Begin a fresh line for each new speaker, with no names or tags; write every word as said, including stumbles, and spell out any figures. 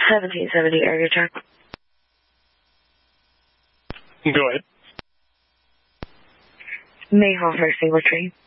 seventeen seventy area check.
Go ahead.
Mayhofer, single tree.